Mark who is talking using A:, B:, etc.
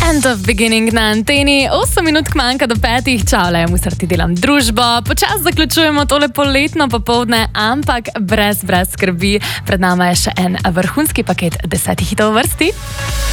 A: End of Beginning na anteni, 8 minut manjka do 5, čau, le, musar ti delam družbo. Počas zaključujemo tole poletno popoldne, ampak brez skrbi. Pred nama je še en vrhunski paket 10 hitov v vrsti.